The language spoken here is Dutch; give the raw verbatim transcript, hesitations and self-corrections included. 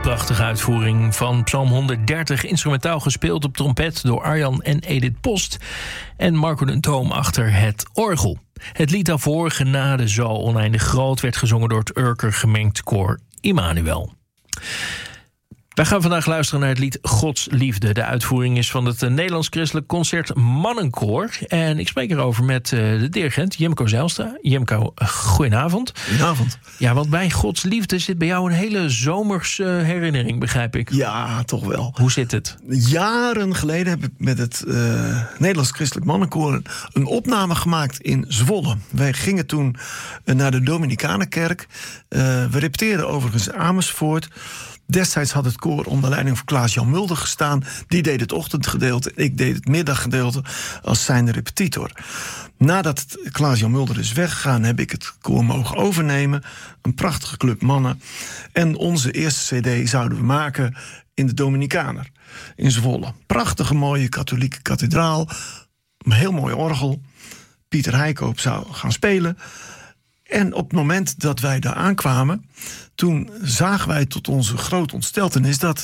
Prachtige uitvoering van Psalm honderddertig, instrumentaal gespeeld op trompet door Arjan en Edith Post. En Marco den Toom achter het orgel. Het lied daarvoor, Genade zo oneindig groot, werd gezongen door het Urker gemengd koor Immanuel. Wij gaan vandaag luisteren naar het lied Gods Liefde. De uitvoering is van het Nederlands Christelijk Concert Mannenkoor. En ik spreek erover met de dirigent Jemco Zijlstra. Jemco, goedenavond. Goedenavond. Ja, want bij Gods Liefde zit bij jou een hele zomerse herinnering, begrijp ik. Ja, toch wel. Hoe zit het? Jaren geleden heb ik met het uh, Nederlands Christelijk Mannenkoor een opname gemaakt in Zwolle. Wij gingen toen naar de Dominicanenkerk. Uh, we repeteerden overigens Amersfoort. Destijds had het koor onder leiding van Klaas-Jan Mulder gestaan. Die deed het ochtendgedeelte, ik deed het middaggedeelte als zijnde repetitor. Nadat Klaas-Jan Mulder is weggegaan, heb ik het koor mogen overnemen. Een prachtige club mannen. En onze eerste cd zouden we maken in de Dominicaner in Zwolle. Prachtige mooie katholieke kathedraal. Een heel mooi orgel. Pieter Heikoop zou gaan spelen. En op het moment dat wij daar aankwamen, toen zagen wij tot onze grote ontsteltenis dat